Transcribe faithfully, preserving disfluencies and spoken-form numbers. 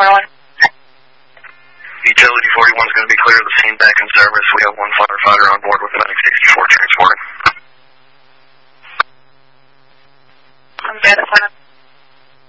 forty-one. Utility forty-one is going to be clear of the scene, back in service. We have one firefighter on board with medic sixty-four transported. I'm dead at